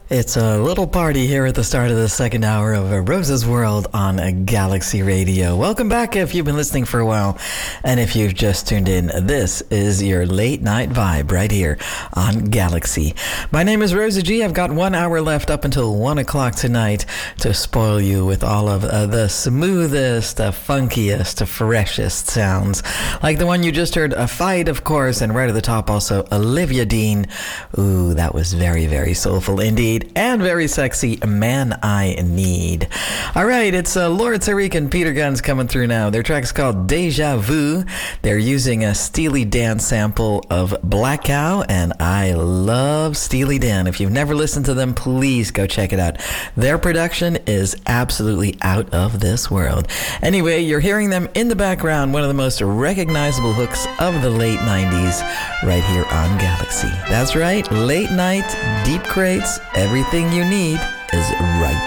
It's a little party here at the start of the second hour of Rose's World on a Galaxy Radio. Welcome back if you've been listening for a while. And if you've just tuned in, this is your late night vibe right here on Galaxy. My name is Rosa G. I've got 1 hour left up until 1 o'clock tonight to spoil you with all of the smoothest, funkiest, freshest sounds. Like the one you just heard, A Fight, of course, and right at the top also Olivia Dean. Ooh, that was very, very soulful indeed. And very sexy, Man I Need. All right, it's Lord Tariq and Peter Guns coming through now. Their track's called Deja Vu. They're using a Steely Dan sample of Black Cow, and I love Steely Dan. If you've never listened to them, please go check it out. Their production is absolutely out of this world. Anyway, you're hearing them in the background, one of the most recognizable hooks of the late 90s, right here on Galaxy. That's right, late night, deep crates, everything you need is right